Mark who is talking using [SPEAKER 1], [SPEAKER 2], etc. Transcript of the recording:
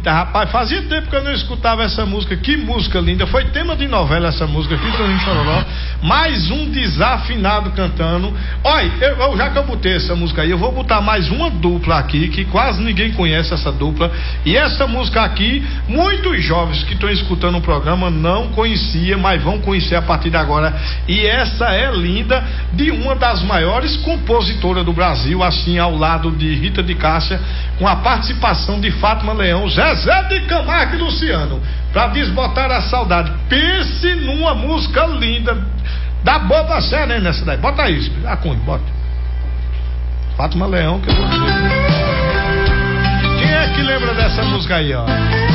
[SPEAKER 1] Eita, rapaz, fazia tempo que eu não escutava essa música. Que música linda. Foi tema de novela essa música aqui, Toninho Chororó. Mais um desafinado cantando. Olha, já que eu botei essa música aí, eu vou botar mais uma dupla aqui, que quase ninguém conhece essa dupla. E essa música aqui, muitos jovens que estão escutando o programa não conheciam, mas vão conhecer a partir de agora. E essa é linda, de uma das maiores compositoras do Brasil, assim, ao lado de Rita de Cássia, com a participação de Fátima Leão, Zezé de Camargo e Luciano, pra desbotar a saudade. Pense numa música linda, da boba séria, né, nessa daí. Bota isso, Cunha, bota. Fátima Leão, que eu vou dizer. Quem é que lembra dessa música aí, ó?